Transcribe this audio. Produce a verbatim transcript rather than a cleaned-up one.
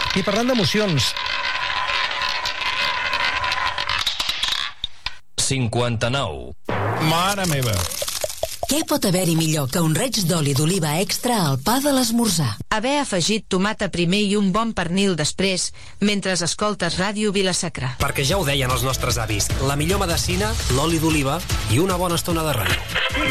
I parlant d'emocions... cinquanta-nou. Mare meva! Què pot haver-hi millor que un reig d'oli d'oliva extra al pa de l'esmorzar? Haver afegit tomata primer i un bon pernil després, mentre escoltes Ràdio Vila-sacra. Perquè ja ho deien els nostres avis, la millor medecina, l'oli d'oliva i una bona estona de ràdio.